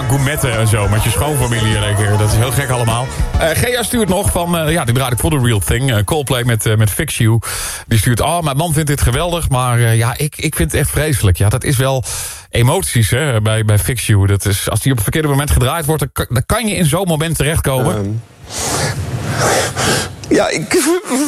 gaan gourmetten en zo met je schoonfamilie. Dat is heel gek allemaal. Gea stuurt nog van, die draait ik voor The Real Thing. Coldplay met Fix You. Die stuurt, mijn man vindt dit geweldig, maar ik vind het echt vreselijk. Ja, dat is wel emoties hè, bij Fix You. Dat is, als die op het verkeerde moment gedraaid wordt, dan kan je in zo'n moment terechtkomen. Ja, ik